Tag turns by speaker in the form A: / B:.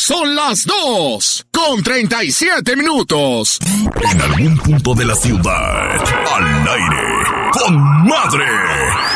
A: Son las 2:37.
B: En algún punto de la ciudad, al aire, con Madre.